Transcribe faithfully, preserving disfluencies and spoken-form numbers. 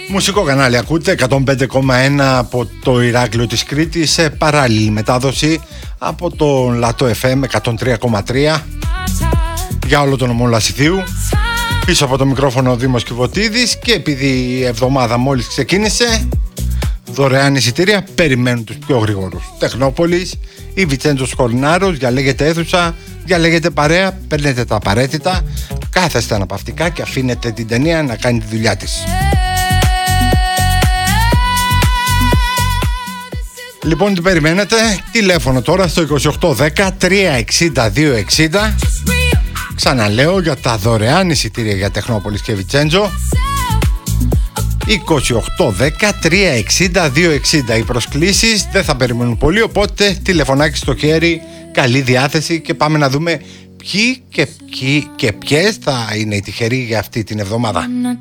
Μουσικό κανάλι ακούτε, εκατόν πέντε κόμμα ένα από το Ηράκλειο της Κρήτης, σε παράλληλη μετάδοση από το Λατό εφ εμ εκατόν τρία κόμμα τρία για όλο τον νομό Λασιθίου. Πίσω από το μικρόφωνο ο Δήμος Κιβωτίδης, και επειδή η εβδομάδα μόλις ξεκίνησε, δωρεάν εισιτήρια περιμένουν τους πιο γρήγορους. Τεχνόπολης ή Βιτσέντζος Κορνάρος, διαλέγετε αίθουσα, διαλέγετε παρέα, παίρνετε τα απαραίτητα, κάθεστε αναπαυτικά και αφήνετε την ταινία να κάνει τη δουλειά της. Λοιπόν, τι περιμένετε? Τηλέφωνο τώρα στο είκοσι οκτώ δέκα τριακόσια εξήντα δύο εξήντα. Ξαναλέω για τα δωρεάν εισιτήρια για Τεχνόπολης και Βιτσέντζο. είκοσι οκτώ δέκα τριακόσια εξήντα δύο εξήντα. Οι προσκλήσεις δεν θα περιμένουν πολύ, οπότε τηλεφωνάκι στο χέρι, καλή διάθεση και πάμε να δούμε ποιοι και, ποιοι και ποιες θα είναι οι τυχεροί για αυτή την εβδομάδα.